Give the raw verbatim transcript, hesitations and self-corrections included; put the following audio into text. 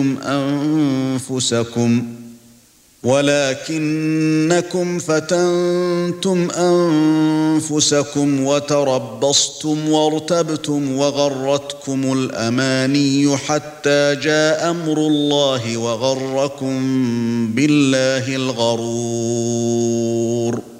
أنفسكم ولكنكم فتنتم أنفسكم وتربصتم وارتبتم وغرتكم الأماني حتى جاء أمر الله وغركم بالله الغرور